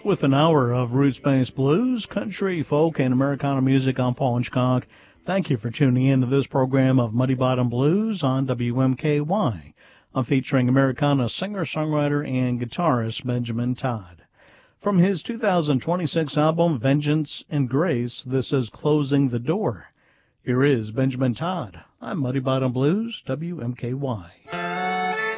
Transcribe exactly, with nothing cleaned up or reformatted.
With an hour of roots-based blues, country, folk, and Americana music, I'm Paul Hitchcock. Thank you for tuning in to this program of Muddy Bottom Blues on W M K Y. I'm featuring Americana singer-songwriter and guitarist Benjamin Todd. From his two thousand twenty-six album, Vengeance and Grace, this is Closing the Door. Here is Benjamin Todd on Muddy Bottom Blues, W M K Y.